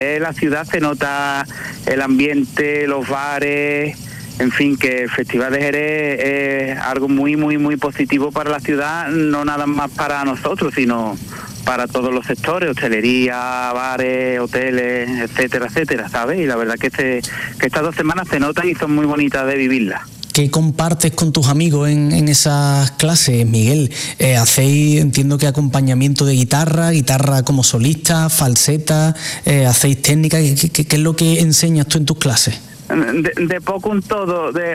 la ciudad se nota el ambiente, los bares, en fin, que el Festival de Jerez es algo muy, muy, muy positivo para la ciudad, no nada más para nosotros, sino para todos los sectores, hostelería, bares, hoteles, etcétera, etcétera, ¿sabes? Y la verdad que estas 2 semanas se notan y son muy bonitas de vivirlas. ¿Qué compartes con tus amigos en esas clases, Miguel? ¿Hacéis, entiendo que acompañamiento de guitarra como solista, falseta, hacéis técnica? ¿Qué es lo que enseñas tú en tus clases? De poco un todo, de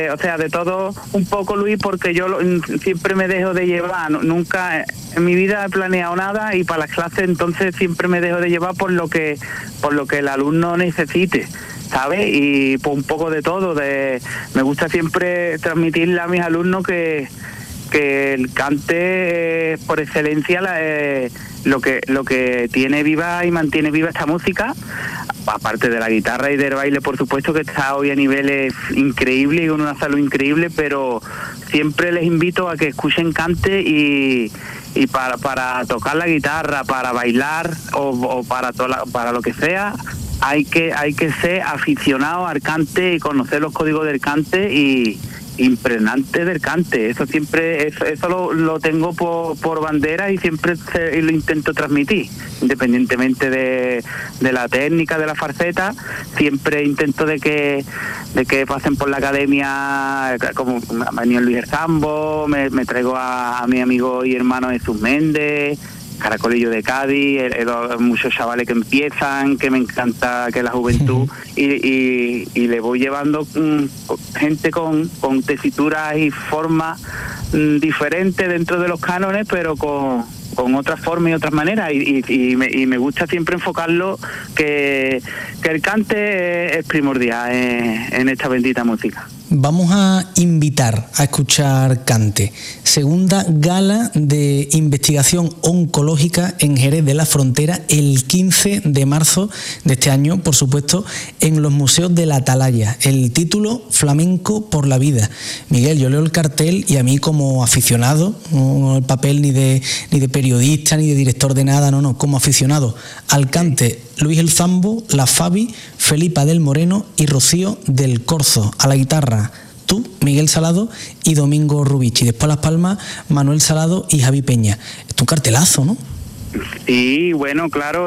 todo un poco, Luis, porque yo siempre me dejo de llevar, nunca en mi vida he planeado nada, y para las clases entonces siempre me dejo de llevar por lo que el alumno necesite, ¿sabes? Y pues un poco de todo, me gusta siempre transmitirle a mis alumnos que el cante por excelencia lo que tiene viva y mantiene viva esta música, aparte de la guitarra y del baile, por supuesto, que está hoy a niveles increíbles y con una salud increíble, pero siempre les invito a que escuchen cante y para tocar la guitarra, para bailar o para lo que sea, hay que ser aficionado al cante y conocer los códigos del cante y impregnante del cante. Eso siempre, eso lo tengo por bandera y siempre lo intento transmitir, independientemente de la técnica, de la falseta. Siempre intento de que pasen por la academia, como ha venido Luis Erzambo, me traigo a mi amigo y hermano Jesús Méndez, Caracolillo de Cádiz, muchos chavales que empiezan, que me encanta que la juventud, y le voy llevando gente con tesituras y formas diferentes dentro de los cánones, pero con otras formas y otras maneras, y me gusta siempre enfocarlo que el cante es primordial en esta bendita música. Vamos a invitar a escuchar cante. Segunda gala de investigación oncológica en Jerez de la Frontera, el 15 de marzo de este año, por supuesto, en los museos de la Atalaya. El título, Flamenco por la vida. Miguel, yo leo el cartel y a mí como aficionado, no el papel ni de periodista ni de director de nada, no, como aficionado al cante, Luis Erzambo, la Fabi, Felipa del Moreno y Rocío del Corzo. A la guitarra, tú, Miguel Salado y Domingo Rubici. Después a las palmas, Manuel Salado y Javi Peña. Es un cartelazo, ¿no? Sí, bueno, claro,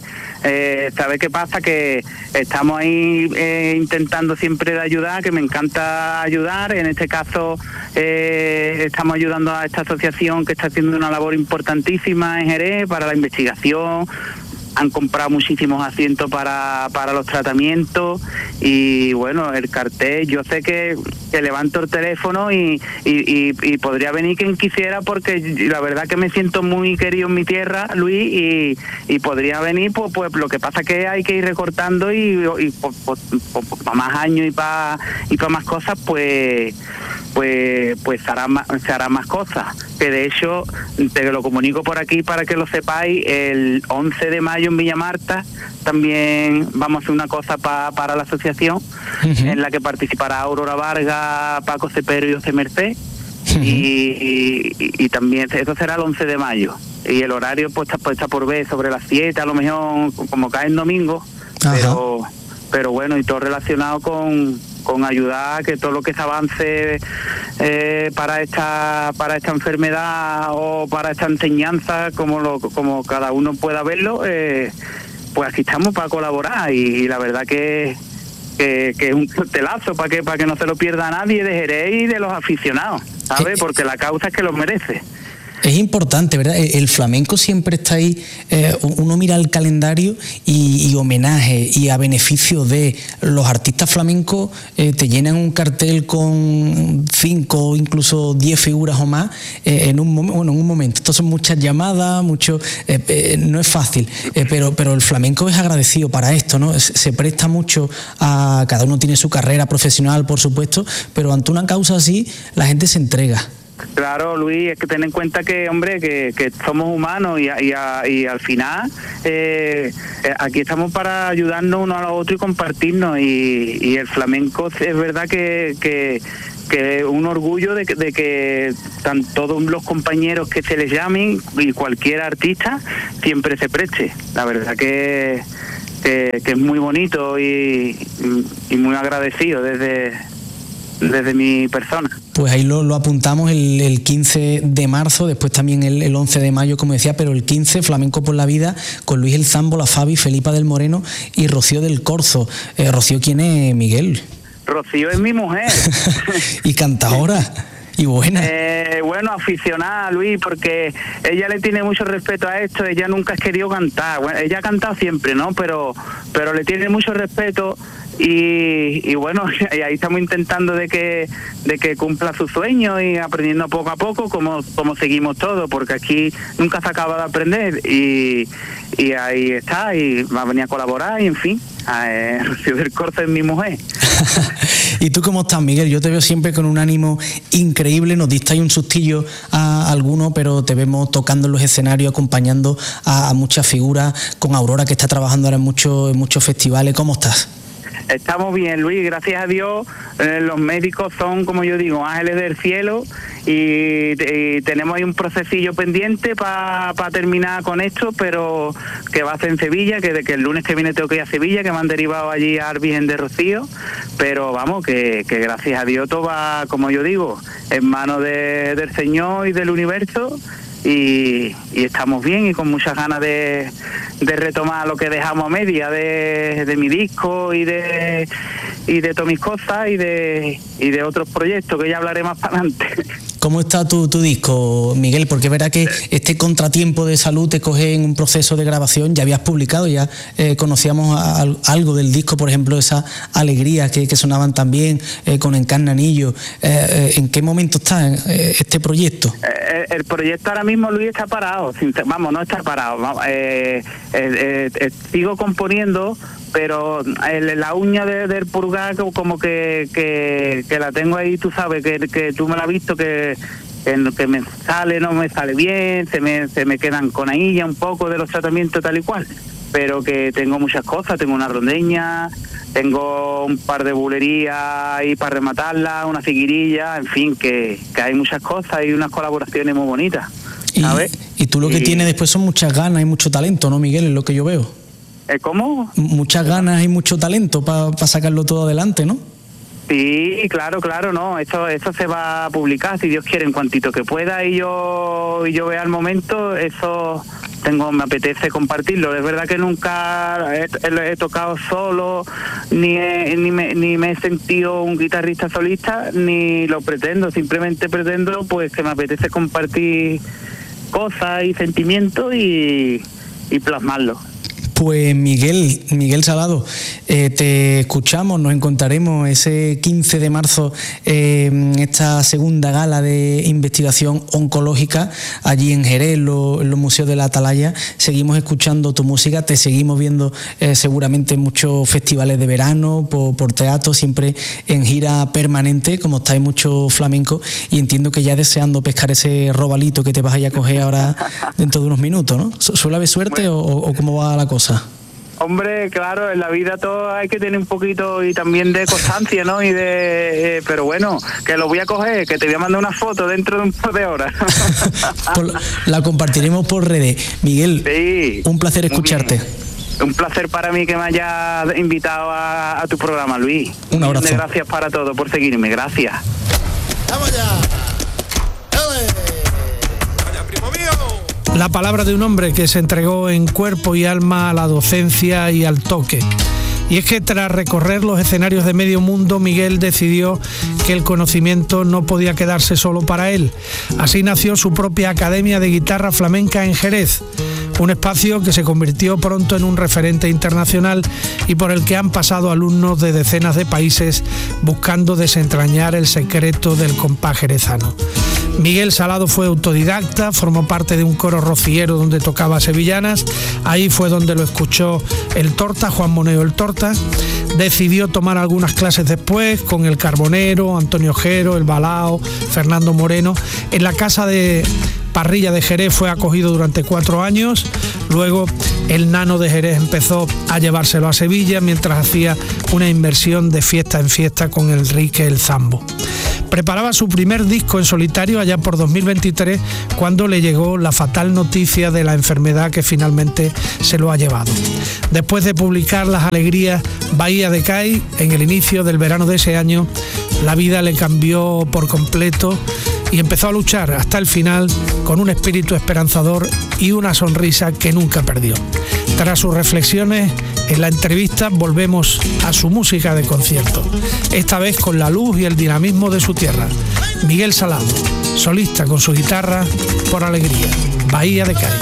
¿sabes qué pasa? Que estamos ahí intentando siempre de ayudar, que me encanta ayudar. En este caso estamos ayudando a esta asociación que está haciendo una labor importantísima en Jerez para la investigación. Han comprado muchísimos asientos para los tratamientos, y bueno, el cartel, yo sé que levanto el teléfono y podría venir quien quisiera, porque la verdad que me siento muy querido en mi tierra, Luis, y podría venir, pues lo que pasa que hay que ir recortando y para más años y para más cosas, pues se hará más cosas, que de hecho te lo comunico por aquí para que lo sepáis. El 11 de mayo en Villamarta también vamos a hacer una cosa para la asociación, en la que participará Aurora Vargas, Paco Cepero y José Merced, y también eso será el 11 de mayo, y el horario pues está por ver, sobre las 7 a lo mejor, como cae en domingo, pero bueno, y todo relacionado con ayudar a que todo lo que se avance para esta enfermedad o para esta enseñanza, como cada uno pueda verlo, pues aquí estamos para colaborar, y la verdad que es un cartelazo para que no se lo pierda nadie de Jerez y de los aficionados, ¿sabes? Porque la causa es que lo merece. Es importante, ¿verdad? El flamenco siempre está ahí, uno mira el calendario y homenaje y a beneficio de los artistas flamencos, te llenan un cartel con 5 o incluso 10 figuras o más en un momento. Estas son muchas llamadas, no es fácil, pero el flamenco es agradecido para esto, ¿no? Se presta mucho a cada uno, tiene su carrera profesional, por supuesto, pero ante una causa así la gente se entrega. Claro, Luis, es que ten en cuenta que, hombre, que somos humanos y al final aquí estamos para ayudarnos uno a los otros y compartirnos, y el flamenco es verdad que un orgullo de que todos los compañeros que se les llamen y cualquier artista siempre se preste. La verdad que es muy bonito y muy agradecido desde mi persona. Pues ahí lo apuntamos el 15 de marzo, después también el 11 de mayo, como decía, pero el 15, Flamenco por la Vida, con Luis el Zambo, la Fabi, Felipa del Moreno y Rocío del Corzo. Rocío, ¿quién es, Miguel? Rocío es mi mujer. Y cantadora. Y buena. Bueno, aficionada, Luis, porque ella le tiene mucho respeto a esto. Ella nunca ha querido cantar. Bueno, ella ha cantado siempre, ¿no? Pero le tiene mucho respeto y bueno, y ahí estamos intentando de que cumpla su sueño y aprendiendo poco a poco como seguimos todos, porque aquí nunca se acaba de aprender y ahí está, y va a venir a colaborar y en fin. Rocío del Corzo es mi mujer. ¿Y tú cómo estás, Miguel? Yo te veo siempre con un ánimo increíble. Nos diste ahí un sustillo a alguno, pero te vemos tocando en los escenarios, acompañando a muchas figuras, con Aurora, que está trabajando ahora en muchos festivales. ¿Cómo estás? Estamos bien, Luis, gracias a Dios. Los médicos son, como yo digo, ángeles del cielo y tenemos ahí un procesillo pendiente para terminar con esto, pero que va a ser en Sevilla, que el lunes que viene tengo que ir a Sevilla, que me han derivado allí a Virgen de Rocío, pero vamos, que gracias a Dios todo va, como yo digo, en manos del Señor y del universo. Y estamos bien y con muchas ganas de retomar lo que dejamos a media de mi disco y de todas mis cosas y de otros proyectos que ya hablaré más para adelante. ¿Cómo está tu disco, Miguel? Porque es verdad que este contratiempo de salud te coge en un proceso de grabación. Ya habías publicado, ya conocíamos algo del disco, por ejemplo, esa alegría que sonaban también con Encarnanillo. ¿En qué momento está este proyecto? El proyecto ahora mismo, Luis, está parado. No está parado. Sigo componiendo, pero la uña del purgar como que la tengo ahí, tú sabes, que tú me la has visto, que me sale, no me sale bien, se me quedan con ahí ya un poco de los tratamientos tal y cual, pero que tengo muchas cosas, tengo una rondeña, tengo un par de bulerías ahí para rematarla, una figuirilla, en fin, que hay muchas cosas y unas colaboraciones muy bonitas, ¿sabes? Y tú lo que tienes después son muchas ganas y mucho talento, ¿no, Miguel? Es lo que yo veo. ¿Cómo? Muchas ganas y mucho talento para sacarlo todo adelante, ¿no? Sí, claro, no, eso se va a publicar, si Dios quiere, en cuantito que pueda y yo vea el momento, eso me apetece compartirlo. Es verdad que nunca he tocado solo, ni me he sentido un guitarrista solista, ni lo pretendo, simplemente pretendo pues que me apetece compartir cosas y sentimientos y plasmarlo. Pues Miguel Salado, te escuchamos, nos encontraremos ese 15 de marzo en esta segunda gala de investigación oncológica allí en Jerez, en los museos de la Atalaya. Seguimos escuchando tu música, te seguimos viendo seguramente en muchos festivales de verano, por teatro, siempre en gira permanente, como estáis mucho flamenco, y entiendo que ya deseando pescar ese robalito que te vas a ir a coger ahora dentro de unos minutos, ¿no? ¿Suele haber suerte o cómo va la cosa? Hombre, claro, en la vida todo hay que tener un poquito y también de constancia, ¿no? Pero bueno, que lo voy a coger, que te voy a mandar una foto dentro de un par de horas. La compartiremos por redes. Miguel, sí, un placer escucharte. Un placer para mí que me hayas invitado a tu programa, Luis. Un abrazo. Gracias para todo, por seguirme, gracias. ¡Vamos ya! La palabra de un hombre que se entregó en cuerpo y alma a la docencia y al toque. Y es que tras recorrer los escenarios de medio mundo, Miguel decidió que el conocimiento no podía quedarse solo para él. Así nació su propia Academia de Guitarra Flamenca en Jerez, un espacio que se convirtió pronto en un referente internacional y por el que han pasado alumnos de decenas de países buscando desentrañar el secreto del compás jerezano. Miguel Salado fue autodidacta, formó parte de un coro rociero donde tocaba sevillanas. Ahí fue donde lo escuchó el Torta, Juan Moneo el Torta. Decidió tomar algunas clases después con el Carbonero, Antonio Jero, el Balao, Fernando Moreno. En la casa de Parrilla de Jerez fue acogido durante 4 años. Luego el Nano de Jerez empezó a llevárselo a Sevilla mientras hacía una inversión de fiesta en fiesta con Enrique el Zambo. Preparaba su primer disco en solitario allá por 2023, cuando le llegó la fatal noticia de la enfermedad que finalmente se lo ha llevado. Después de publicar Las Alegrías, Bahía de Cádiz, en el inicio del verano de ese año, la vida le cambió por completo y empezó a luchar hasta el final con un espíritu esperanzador y una sonrisa que nunca perdió. Tras sus reflexiones, en la entrevista volvemos a su música de concierto, esta vez con la luz y el dinamismo de su tierra. Miguel Salado, solista con su guitarra, por Alegría, Bahía de Cádiz.